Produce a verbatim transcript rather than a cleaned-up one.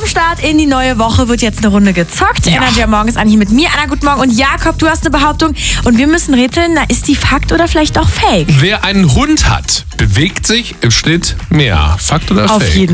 Zum Start in die neue Woche wird jetzt eine Runde gezockt. Ja. Energy am Morgen ist Anni mit mir. Anna, guten Morgen. Und Jakob, du hast eine Behauptung. Und wir müssen rätseln, na, ist die Fakt oder vielleicht auch Fake? Wer einen Hund hat, bewegt sich im Schnitt mehr. Fakt oder Auf Fake? jeden